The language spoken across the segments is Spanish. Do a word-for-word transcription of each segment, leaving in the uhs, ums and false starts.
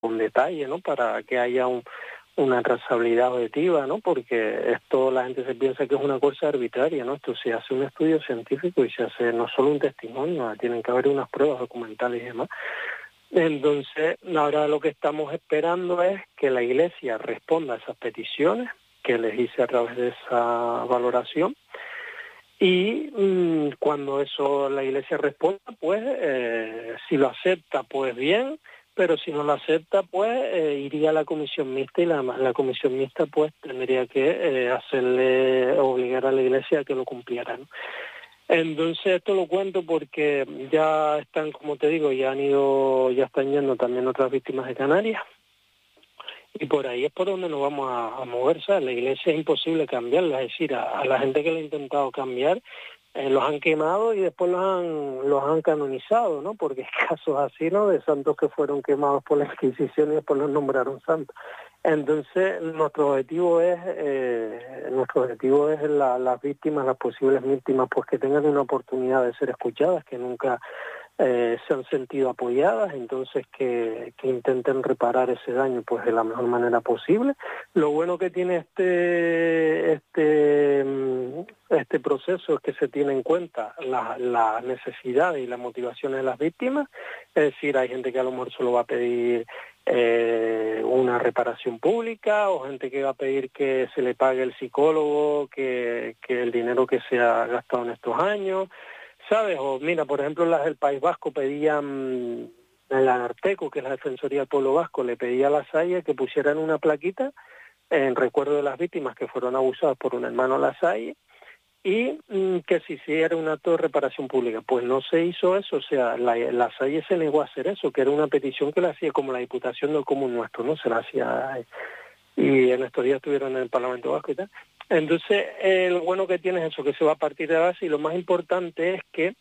con detalle, ¿no? Para que haya un, una trazabilidad objetiva, ¿no? Porque esto la gente se piensa que es una cosa arbitraria, ¿no? Esto se hace un estudio científico y se hace no solo un testimonio, tienen que haber unas pruebas documentales y demás. Entonces, ahora lo que estamos esperando es que la Iglesia responda a esas peticiones que les hice a través de esa valoración. Y mmm, cuando eso la Iglesia responda, pues eh, si lo acepta, pues bien, pero si no lo acepta, pues eh, iría a la comisión mixta y la, la comisión mixta pues tendría que eh, hacerle, obligar a la Iglesia a que lo cumpliera, ¿no? Entonces esto lo cuento porque ya están, como te digo, ya han ido, ya están yendo también otras víctimas de Canarias. Y por ahí es por donde nos vamos a, a mover, ¿sabes? La Iglesia es imposible cambiarla, es decir, a, a la gente que lo ha intentado cambiar, eh, los han quemado y después los han los han canonizado, ¿no? Porque hay casos así, ¿no? De santos que fueron quemados por la Inquisición y después los nombraron santos. Entonces, nuestro objetivo es eh, nuestro objetivo es la, las víctimas, las posibles víctimas, pues que tengan una oportunidad de ser escuchadas, que nunca Eh, se han sentido apoyadas, entonces que, que intenten reparar ese daño pues de la mejor manera posible. Lo bueno que tiene este este este proceso es que se tiene en cuenta la, la necesidad y la motivación de las víctimas, es decir, hay gente que a lo mejor solo va a pedir eh, una reparación pública, o gente que va a pedir que se le pague el psicólogo, que, que el dinero que se ha gastado en estos años, ¿sabes? O mira, por ejemplo, las del País Vasco pedían, en la Arteco, que es la Defensoría del Pueblo Vasco, le pedía a la Salle que pusieran una plaquita en recuerdo de las víctimas que fueron abusadas por un hermano La Salle y mmm, que se hiciera un acto de reparación pública. Pues no se hizo eso, o sea, la, la Salle se negó a hacer eso, que era una petición que la hacía como la Diputación del Común Nuestro, ¿no? Se la hacía, y en estos días estuvieron en el Parlamento Vasco y tal. Entonces, eh, lo bueno que tiene es eso, que se va a partir de base, y lo más importante es que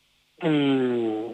mmm,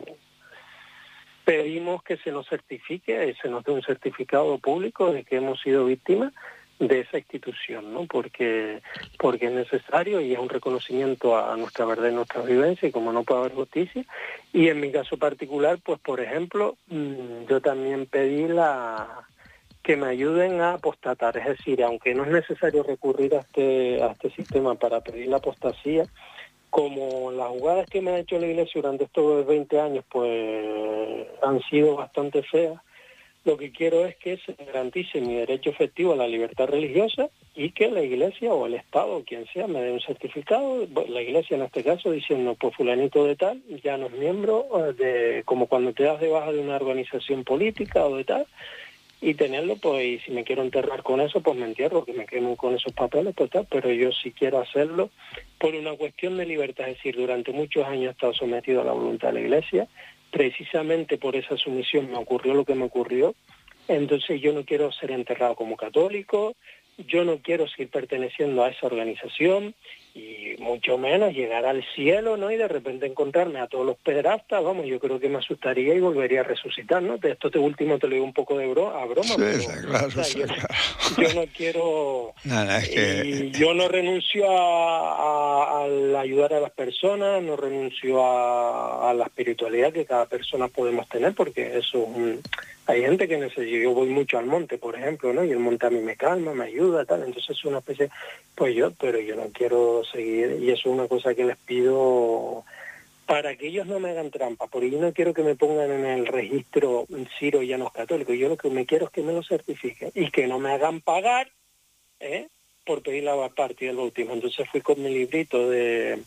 pedimos que se nos certifique, se nos dé un certificado público de que hemos sido víctimas de esa institución, ¿no? Porque porque es necesario y es un reconocimiento a nuestra verdad y nuestra vivencia, y como no puede haber justicia. Y en mi caso particular, pues por ejemplo, mmm, yo también pedí la que me ayuden a apostatar, es decir, aunque no es necesario recurrir a este a este sistema para pedir la apostasía, como las jugadas que me ha hecho la Iglesia durante estos veinte años pues han sido bastante feas, lo que quiero es que se garantice mi derecho efectivo a la libertad religiosa y que la Iglesia o el Estado o quien sea me dé un certificado, la Iglesia en este caso diciendo, pues fulanito de tal ya no es miembro de, como cuando te das de baja de una organización política o de tal, y tenerlo, pues, y si me quiero enterrar con eso, pues me entierro, que me quemo con esos papeles, pues tal, pero yo sí quiero hacerlo por una cuestión de libertad, es decir, durante muchos años he estado sometido a la voluntad de la Iglesia, precisamente por esa sumisión me ocurrió lo que me ocurrió, entonces yo no quiero ser enterrado como católico, yo no quiero seguir perteneciendo a esa organización, y mucho menos llegar al cielo, ¿no? Y de repente encontrarme a todos los pederastas, vamos, yo creo que me asustaría y volvería a resucitar, ¿no? De esto te último te lo digo un poco de bro, a broma, sí, pero sí, claro, o sea, sí, yo, claro. yo no quiero, Nada, es que... y yo no renuncio a, a, a ayudar a las personas, no renuncio a, a la espiritualidad que cada persona podemos tener, porque eso es un... Hay gente que necesita, yo voy mucho al monte, por ejemplo, ¿no? Y el monte a mí me calma, me ayuda, tal, entonces es una especie, pues yo, pero yo no quiero seguir, y eso es una cosa que les pido para que ellos no me hagan trampa, porque yo no quiero que me pongan en el registro Ciro Llanos Católico, yo lo que me quiero es que me lo certifiquen, y que no me hagan pagar, ¿eh? Por pedir la parte del bautismo. Entonces fui con mi librito de...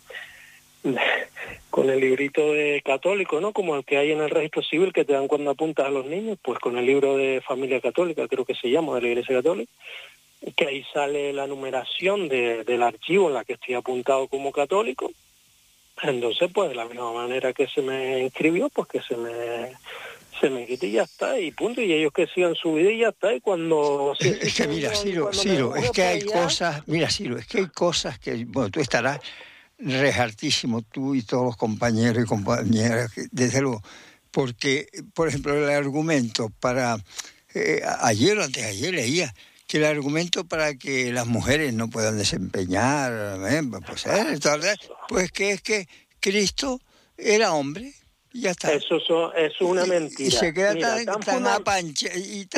con el librito de católico, ¿no? Como el que hay en el registro civil que te dan cuando apuntas a los niños, pues con el libro de familia católica, creo que se llama, de la Iglesia Católica, que ahí sale la numeración de, del archivo en la que estoy apuntado como católico. Entonces, pues de la misma manera que se me inscribió, pues que se me se me quite y ya está, y punto, y ellos que sigan su vida y ya está, y cuando... Es, es que mira, Ciro, Ciro, es que hay cosas, mira, Ciro, es que hay cosas que, bueno, tú estarás rejartísimo, tú y todos los compañeros y compañeras, desde luego, porque, por ejemplo, el argumento para, eh, ayer o antes de ayer leía que el argumento para que las mujeres no puedan desempeñar, eh, pues, eh, tal, pues que es que Cristo era hombre, Ya está. Eso so, es una mentira. Y, y se queda Mira, tan, tan tan funda- apancha, y